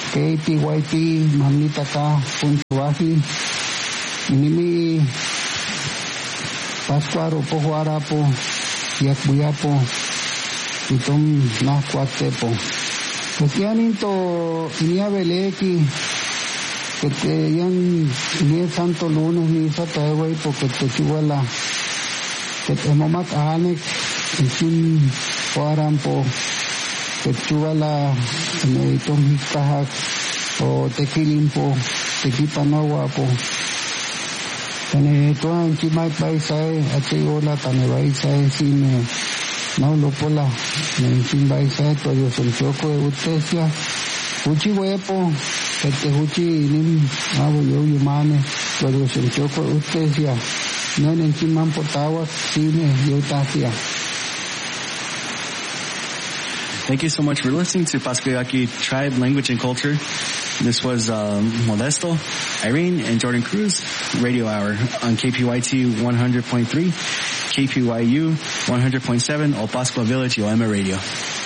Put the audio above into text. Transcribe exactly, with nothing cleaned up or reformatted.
K P Y T mamnita ka puntuahi inimi Pascuaro po Huarapo Yakbuyapo itom na Cuatepo Ketianin to iniabeleki que te yan ni santo lunes ni sataway po que te chiwala que te mamak anek isin Huaran po que chiwala ne itong hikahak o tekilin po tekipanawa po kani tuan chimay paisay at siyola tanibay say sine naulo pola ne chimbay say to yo sonchoko e utesya uchi wepo que te uchi nim abo yo yumane to yo sonchoko e utesya no ne chimam potawa sine yo tasia. Thank you so much for listening to Pascuyaki Tribe Language and Culture. This was um, Modesto, Irene, and Jordan Cruz, Radio Hour on K P Y T one hundred point three, K P Y U one hundred point seven, O Pascua Village, Yoema Radio.